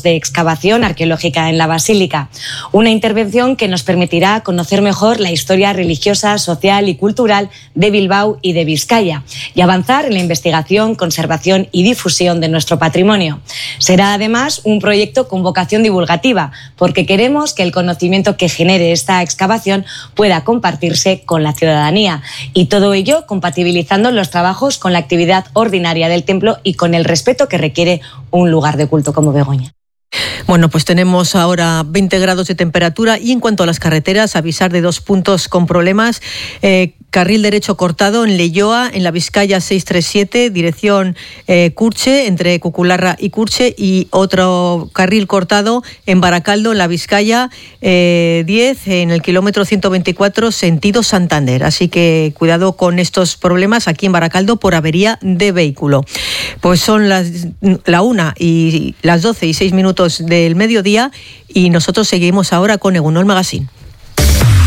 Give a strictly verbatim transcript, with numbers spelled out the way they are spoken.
de excavación arqueológica en la Basílica. Una intervención que nos permitirá conocer mejor la historia religiosa, social y cultural de Bilbao y de Vizcaya y avanzar en la investigación, conservación y difusión de nuestro patrimonio. Será además un proyecto con vocación divulgativa, porque queremos que el conocimiento que genere esta excavación pueda compartirse con la ciudadanía, y todo ello compatibilizando los trabajos con la actividad ordinaria del templo y con el respeto que requiere un lugar de culto como Begoña. Bueno, pues tenemos ahora veinte grados de temperatura y en cuanto a las carreteras, avisar de dos puntos con problemas. Eh, carril derecho cortado en Leioa, en la Vizcaya seiscientos treinta y siete, dirección eh, Curche, entre Cucularra y Curche, y otro carril cortado en Baracaldo, en la Vizcaya eh, diez, en el kilómetro ciento veinticuatro, sentido Santander. Así que cuidado con estos problemas aquí en Baracaldo por avería de vehículo. Pues son las la una y las doce y seis minutos del mediodía y nosotros seguimos ahora con Egunon Magazine.